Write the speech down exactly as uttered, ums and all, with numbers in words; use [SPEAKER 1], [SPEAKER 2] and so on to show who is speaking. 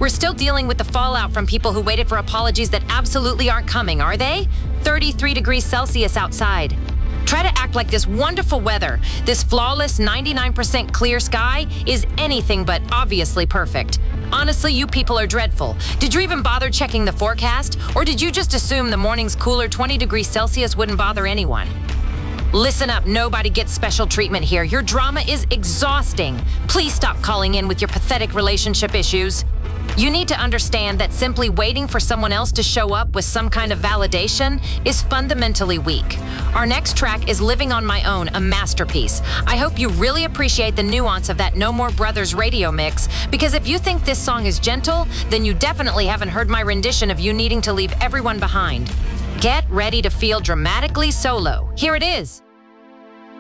[SPEAKER 1] We're still dealing with the fallout from people who waited for apologies that absolutely aren't coming, are they? thirty-three degrees Celsius outside. Try to act like this wonderful weather, this flawless ninety-nine percent clear sky, is anything but obviously perfect. Honestly, you people are dreadful. Did you even bother checking the forecast? Or did you just assume the morning's cooler twenty degrees Celsius wouldn't bother anyone? Listen up, nobody gets special treatment here. Your drama is exhausting. Please stop calling in with your pathetic relationship issues. You need to understand that simply waiting for someone else to show up with some kind of validation is fundamentally weak. Our next track is Living on My Own, a masterpiece. I hope you really appreciate the nuance of that No More Brothers radio mix, because if you think this song is gentle, then you definitely haven't heard my rendition of you needing to leave everyone behind. Get ready to feel dramatically solo. Here it is.